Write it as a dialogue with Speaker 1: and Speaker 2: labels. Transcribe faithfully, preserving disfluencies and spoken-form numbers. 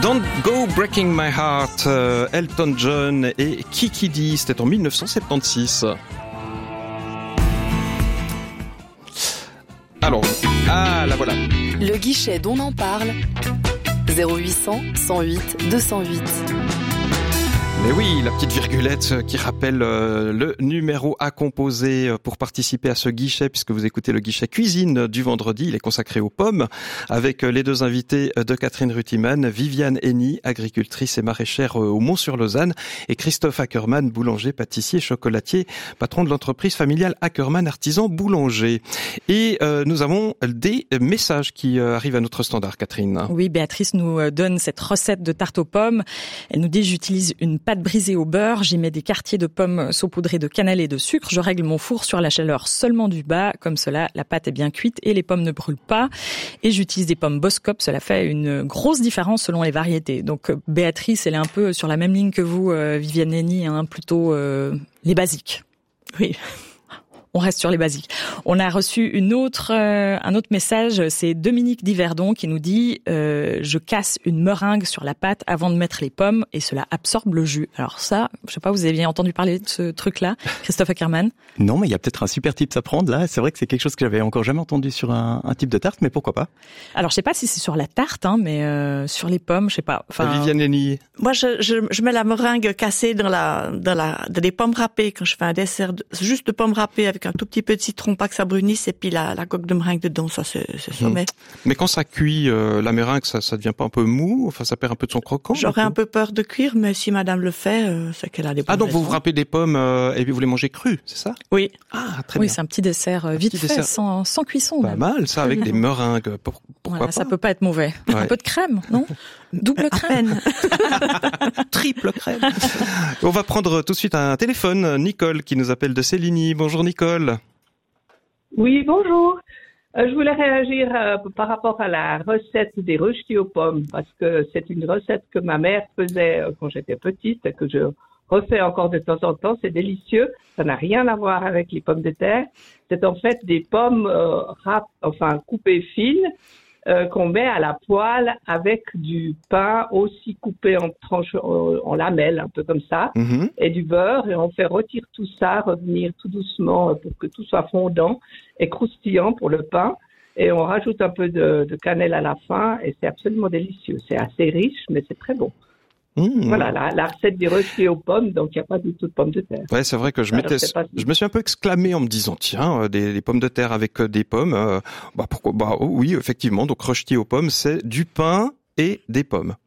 Speaker 1: Don't Go Breaking My Heart, euh, Elton John et Kiki Dee, c'était en dix-neuf cent soixante-seize. Alors, ah, la voilà.
Speaker 2: Le guichet dont on en parle, zéro huit cents, cent huit, deux cent huit.
Speaker 1: Mais oui, la petite virgulette qui rappelle euh, le numéro à composer pour participer à ce guichet, puisque vous écoutez le guichet cuisine du vendredi. Il est consacré aux pommes, avec les deux invités de Catherine Rutiman, Viviane Henny, agricultrice et maraîchère au Mont-sur-Lausanne, et Christophe Ackermann, boulanger, pâtissier, chocolatier, patron de l'entreprise familiale Ackermann, artisan boulanger. Et euh, nous avons des messages qui euh, arrivent à notre standard, Catherine.
Speaker 3: Oui, Béatrice nous donne cette recette de tarte aux pommes. Elle nous dit: j'utilise une pâte brisée au beurre, j'y mets des quartiers de pommes saupoudrées de cannelle et de sucre, je règle mon four sur la chaleur seulement du bas, comme cela la pâte est bien cuite et les pommes ne brûlent pas, et j'utilise des pommes Boskop, cela fait une grosse différence selon les variétés. Donc Béatrice, elle est un peu sur la même ligne que vous, euh, Viviane Henny, hein, plutôt euh, les basiques. Oui. On reste sur les basiques. On a reçu une autre, euh, un autre message, c'est Dominique Diverdon qui nous dit euh, « Je casse une meringue sur la pâte avant de mettre les pommes et cela absorbe le jus ». Alors ça, je sais pas, vous aviez entendu parler de ce truc-là, Christophe Ackermann?
Speaker 4: Non, mais il y a peut-être un super tips à prendre là. C'est vrai que c'est quelque chose que j'avais encore jamais entendu sur un, un type de tarte, mais pourquoi pas?
Speaker 3: Alors je sais pas si c'est sur la tarte, hein, mais euh, sur les pommes, je sais pas.
Speaker 1: Enfin, Viviane Henny.
Speaker 5: Moi, je, je, je mets la meringue cassée dans la, dans la, dans les pommes râpées quand je fais un dessert, de, juste de pommes râpées avec un tout petit peu de citron, pas que ça brunisse, et puis la, la coque de meringue dedans, ça c'est, c'est sommet.
Speaker 1: Mmh. Mais quand ça cuit, euh, la meringue, ça, ça devient pas un peu mou? Enfin, ça perd un peu de son croquant?
Speaker 5: J'aurais un peu peur de cuire, mais si madame le fait, euh, c'est qu'elle a des bonnes
Speaker 1: Ah, donc
Speaker 5: raisons.
Speaker 1: vous râpez des pommes euh, et puis vous les mangez crues, c'est ça?
Speaker 5: Oui.
Speaker 1: Ah, très
Speaker 3: oui,
Speaker 1: bien.
Speaker 3: c'est un petit dessert euh, vite
Speaker 1: petit
Speaker 3: fait,
Speaker 1: dessert.
Speaker 3: sans, sans cuisson.
Speaker 1: Pas
Speaker 3: même.
Speaker 1: mal, ça, avec des meringues. Pour, pourquoi
Speaker 3: Voilà,
Speaker 1: pas?
Speaker 3: ça peut pas être mauvais.
Speaker 1: Ouais.
Speaker 3: Un peu de crème, non? Double crème.
Speaker 1: Triple crème. On va prendre tout de suite un téléphone. Nicole qui nous appelle de Céligny. Bonjour Nicole.
Speaker 6: Oui, bonjour. Euh, je voulais réagir euh, par rapport à la recette des rösti aux pommes, parce que c'est une recette que ma mère faisait euh, quand j'étais petite et que je refais encore de temps en temps. C'est délicieux. Ça n'a rien à voir avec les pommes de terre. C'est en fait des pommes euh, rap, enfin coupées fines, euh, qu'on met à la poêle avec du pain aussi coupé en tranches, en, en lamelles, un peu comme ça,
Speaker 1: Mm-hmm.
Speaker 6: et du beurre, et on fait rôtir tout ça, revenir tout doucement pour que tout soit fondant et croustillant pour le pain, et on rajoute un peu de, de cannelle à la fin, et c'est absolument délicieux. C'est assez riche, mais c'est très bon.
Speaker 1: Mmh.
Speaker 6: Voilà, la, la recette des rösti aux pommes, donc il n'y a pas du tout de pommes de terre.
Speaker 1: Ouais, c'est vrai que je
Speaker 6: Alors,
Speaker 1: m'étais,
Speaker 6: c'est pas-
Speaker 1: je me suis un peu exclamé en me disant, tiens, euh, des, des pommes de terre avec euh, des pommes, euh, bah pourquoi, bah oh, oui, effectivement, donc rösti aux pommes, c'est du pain et des pommes.